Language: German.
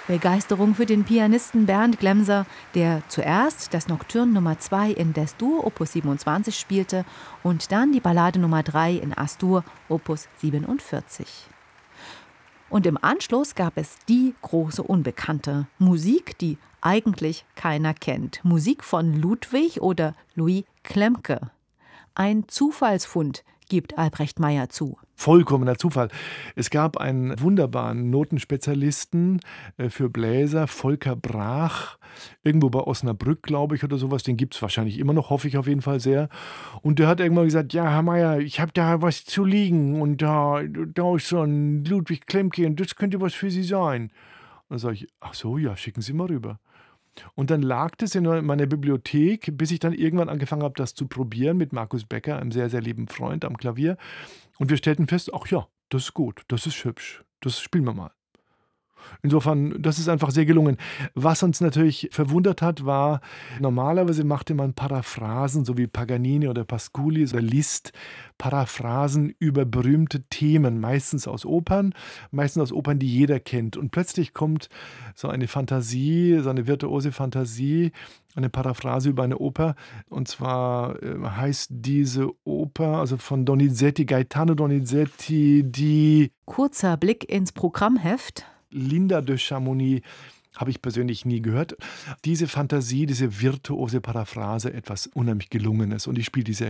Begeisterung für den Pianisten Bernd Glemser, der zuerst das Nocturne Nummer 2 in Des-Dur Opus 27 spielte und dann die Ballade Nummer 3 in As-Dur Opus 47. Und im Anschluss gab es die große Unbekannte, Musik, die eigentlich keiner kennt. Musik von Ludwig oder Louis Klemke. Ein Zufallsfund, gibt Albrecht Meyer zu. Vollkommener Zufall. Es gab einen wunderbaren Notenspezialisten für Bläser, Volker Brach, irgendwo bei Osnabrück, glaube ich, oder sowas. Den gibt es wahrscheinlich immer noch, hoffe ich auf jeden Fall sehr. Und der hat irgendwann gesagt, ja, Herr Meyer, ich habe da was zu liegen und da ist so ein Ludwig Klemke und das könnte was für Sie sein. Und dann sage ich, ach so, ja, schicken Sie mal rüber. Und dann lag das in meiner Bibliothek, bis ich dann irgendwann angefangen habe, das zu probieren mit Markus Becker, einem sehr, sehr lieben Freund am Klavier. Und wir stellten fest, ach ja, das ist gut, das ist hübsch, das spielen wir mal. Insofern, das ist einfach sehr gelungen. Was uns natürlich verwundert hat, war, normalerweise machte man Paraphrasen, so wie Paganini oder Pasculi oder Liszt, Paraphrasen über berühmte Themen, meistens aus Opern, die jeder kennt. Und plötzlich kommt so eine Fantasie, so eine virtuose Fantasie, eine Paraphrase über eine Oper. Und zwar heißt diese Oper, also von Donizetti, Gaetano Donizetti, die Kurzer Blick ins Programmheft. Linda de Chamonix habe ich persönlich nie gehört. Diese Fantasie, diese virtuose Paraphrase, etwas unheimlich Gelungenes. Und ich spiele die sehr